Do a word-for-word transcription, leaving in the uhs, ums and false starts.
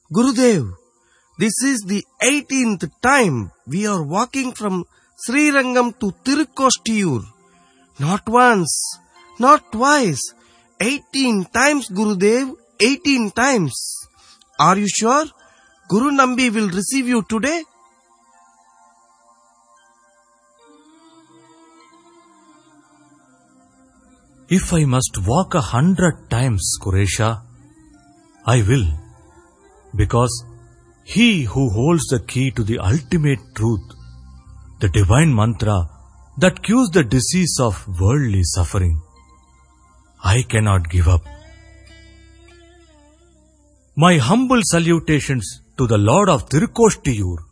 Gurudev, this is the eighteenth time we are walking from Srirangam to Tirukkostiyur. Not once, not twice, eighteen times, Gurudev, eighteen times. Are you sure Guru Nambi will receive you today? If I must walk a hundred times, Quresha, I will, because he who holds the key to the ultimate truth, the divine mantra that cures the disease of worldly suffering, I cannot give up. My humble salutations to the Lord of Tirukkostiyur.